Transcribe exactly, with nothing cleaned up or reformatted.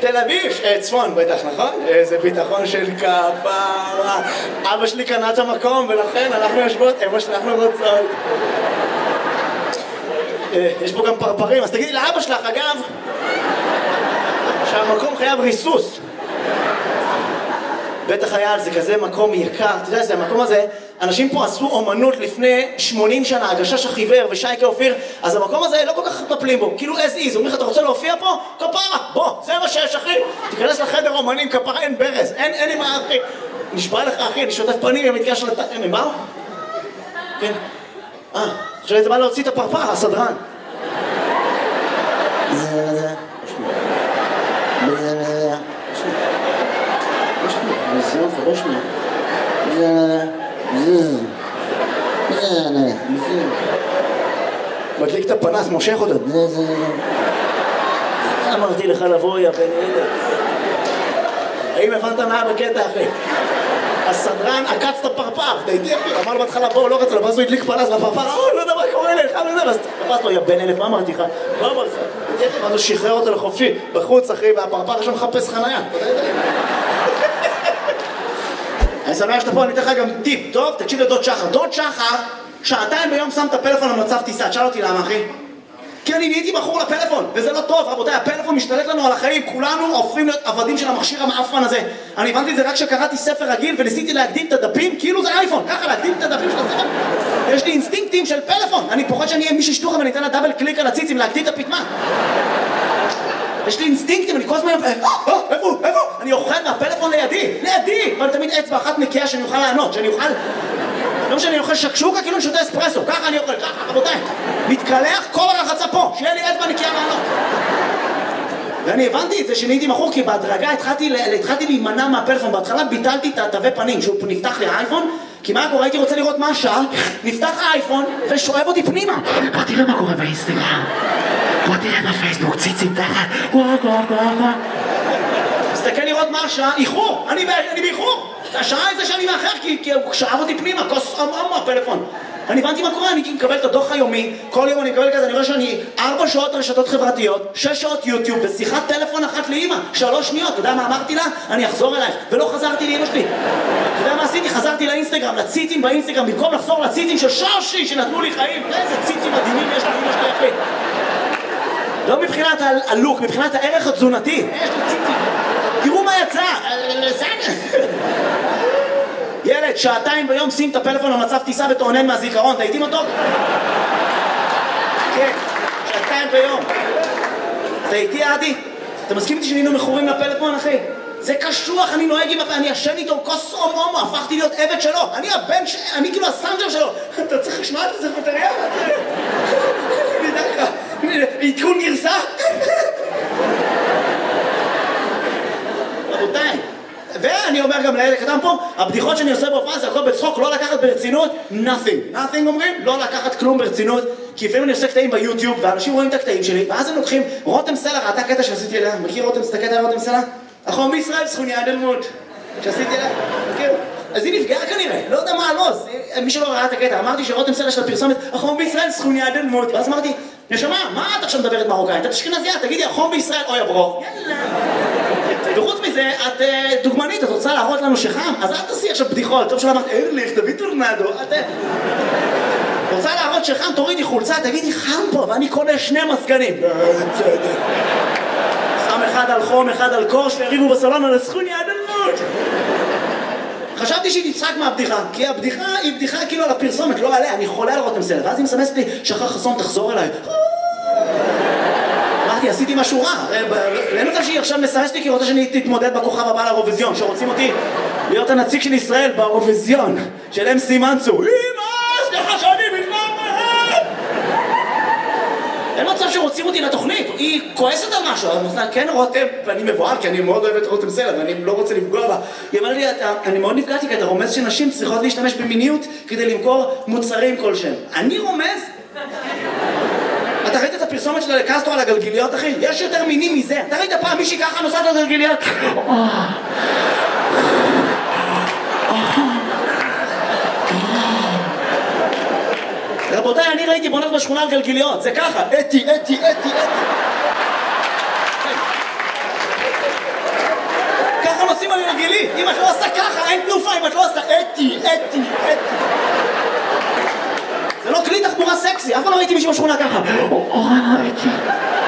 תל אביב, צפון בטח, נכון? איזה ביטחון של כפרה. אבא שלי קנה את המקום ולכן אנחנו יושבות, אמא שאנחנו רוצות. יש פה גם פרפרים, אז תגידי לאבא שלך, אגב, שהמקום חייב ריסוס. בטח היה, זה כזה מקום יקר, אתה יודע, זה המקום הזה, אנשים פה עשו אומנות לפני שמונים שנה, הגשש החיוור ושייקה אופיר, אז המקום הזה לא כל כך מטפלים בו, כאילו as is, אומרים לך, אתה רוצה להופיע פה? כפרה, בוא, זה מה שיש, אחי, תיכנס לחדר אומנים, כפרה, אין ברז, אין, אין לי מה, אחי, נשבע לך, אחי, אני שוטף פנים, הם מתקשר לת... הם באו? כן. אה, עכשיו אתה בא להוציא את הפרפר, הסדרן. זה, זה, מדליק את הפנס, מושך אותו. אמרתי לך לבוא, יא בן ילד. האם הבנת מה בקטע, אחי? הסדרן עקץ את הפרפר, דייתי אחי, אמר בהתחלה בוא, לא רצה לו, ואז הוא הדליק פנס והפרפר, אה, לא יודע מה קורה לך, ואז תפס לו, יא בן אלף, מה אמרתי לך? מה אמרתי לך? ואז הוא שחרר אותו לחופשי, בחוץ אחי, והפרפר שם מחפש חנייה. אני שמח שאתה פה, אני אתן לך גם טיפ, טוב? תקשיב לדוד שחר. דוד שחר, שעתיים ביום שם את הפלאפון למצב טיסה, תשאל אותי למה, אחי? כי אני נהייתי בחור לפלאפון, וזה לא טוב, רבותיי, הפלאפון משתלט לנו על החיים, כולנו הופכים להיות עבדים של המכשיר המאפן הזה. אני הבנתי את זה רק כשקראתי ספר רגיל וניסיתי להקדים את הדפים, כאילו זה אייפון, ככה להקדים את הדפים של הספר. יש לי אינסטינקטים של פלאפון, אני פוחד שאני אהיה מישהו שטוחה ואני אתן לה דאבל קליק על הציצים להקדים את הפתמה. יש לי אינסטינקטים, אני כל הזמן, איפה, איפה? אני אוכל מהפלאפון לידי, לידי, אבל תמיד אצבע אחת נקייה שאני אוכל לענות, שאני אוכל... לא משנה, אני אוכל שקשוקה כאילו אני שותה אספרסו, ככה אני אוכל, ככה, רבותיי. מתקלח כל הרחצה פה, שיהיה לי אצבע נקייה לענות. ואני הבנתי את זה שנהייתי מכור, כי בהדרגה התחלתי, התחלתי להימנע מהפלאפון, בהתחלה ביטלתי את התווי פנים, שהוא נפתח לי האייפון, כי מה קורה? הייתי רוצה לראות מה השעה, נפתח האייפון ושואב אותי פנימה. בוא תראה מה קורה באינסטגרם, בוא תראה בפייסבוק, ציצים תחת, וואו וואו וואו. תסתכל לראות מה השעה, איחור, אני באיחור. השעה איזה שאני מאחר, כי הוא שאב אותי פנימה, כוס עמו הפלאפון. אני הבנתי מה קורה, אני מקבל את הדוח היומי, כל יום אני מקבל כזה, אני רואה שאני ארבע שעות רשתות חברתיות, שש שעות יוטיוב, בשיחת טלפון אחת לאמא, שלוש שניות, אתה יודע מה אמרתי לה? אני אחזור אלייך, ולא חזרתי לאמא שלי. אתה יודע מה עשיתי? חזרתי לאינסטגרם, לציצים באינסטגרם, במקום לחזור לציצים של שושי, שנתנו לי חיים, איזה ציצים מדהימים יש לאמא שלי, אחי. לא מבחינת הלוק, מבחינת הערך התזונתי, יש לי ציצים. תראו מה יצא, ילד, שעתיים ביום שים את הפלאפון למצב טיסה ותעונן מהזיכרון, תהייתי אותו? כן, שעתיים ביום. תהייתי עדי? אתה מסכים איתי שנהיינו מכורים לפלאפון, אחי? זה קשוח, אני נוהג עם... אני ישן איתו כוס הומו, הפכתי להיות עבד שלו. אני הבן ש... אני כאילו הסנג'ר שלו. אתה צריך לשמוע את זה בטריה? אני יודע לך, עדכון גרסה. רבותיי. ואני אומר גם לילד קטן פה, הבדיחות שאני עושה בהופעה זה הכל בצחוק, לא לקחת ברצינות, nothing. nothing אומרים, לא לקחת כלום ברצינות, כי לפעמים אני עושה קטעים ביוטיוב, ואנשים רואים את הקטעים שלי, ואז הם לוקחים, רותם סלע, ראתה קטע שעשיתי אליה, מכיר רותם סלע, קטע רותם סלע? החום בישראל, סכוני אדלמות, שעשיתי אליה, מכיר? אז היא נפגעה כנראה, לא יודע מה הלוז, מי שלא ראה את הקטע, אמרתי שרותם סלע של הפרסומת, החום בישראל, סכוני אדלמות, ואז אמרתי, נשמה, מה את עכשיו מדברת מרוקאית? את אשכנזייה, תגידי, החום בישראל, אוי הברוך. יאללה. וחוץ מזה, את דוגמנית, את רוצה להראות לנו שחם, אז אל תעשי עכשיו בדיחות, טוב שלא אמרת, ארליך, תביא טורנדו, את רוצה להראות שחם, תורידי חולצה, תגידי חם פה, ואני קונה שני מסגנים. שם אחד על חום, אחד על קור, שהריבו בסלון על הסכוני אדלמות. חשבתי שהיא תצחק מהבדיחה, כי הבדיחה היא בדיחה כאילו על הפרסומת, לא עליה, אני חולה על רותם סלע, ואז היא מסמסת לי, שחר חסון, תחזור אליי. אמרתי, עשיתי משהו רע, אין מצב שהיא עכשיו מסמסת לי כי רוצה שאני תתמודד בכוכב הבא לאירוויזיון, שרוצים אותי להיות הנציג של ישראל באירוויזיון, של אם סי מנצו. אמא, סליחה שאני מתמודד! אין מצב שרוצים אותי לתוכנית, היא כועסת על משהו, כן רותם, ואני מבועל כי אני מאוד אוהב את רותם סלע ואני לא רוצה לפגוע בה. היא אמרה לי, אני מאוד נפגעתי כי אתה רומז שנשים צריכות להשתמש במיניות כדי למכור מוצרים כלשהם. אני רומז? אתה ראית את הפרסומת שלה לקסטרו על הגלגיליות, אחי? יש יותר מינים מזה. אתה ראית פעם מישהי ככה נוסעת על גלגיליות? רבותיי, אני ראיתי בונות בשכונה על גלגיליות, זה ככה, אתי, אתי, אתי, אתי. ככה נוסעים אני רגילי. אם את לא עושה ככה, אין תנופה. אם את לא עושה אתי, אתי, אתי. זה לא כלי תחבורה סקסי. אף פעם לא ראיתי מישהו בשכונה ככה. או, או, אתי.